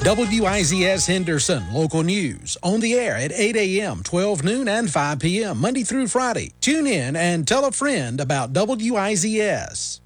WIZS Henderson Local News on the air at 8 a.m., 12 noon, and 5 p.m. Monday through Friday. Tune in and tell a friend about WIZS.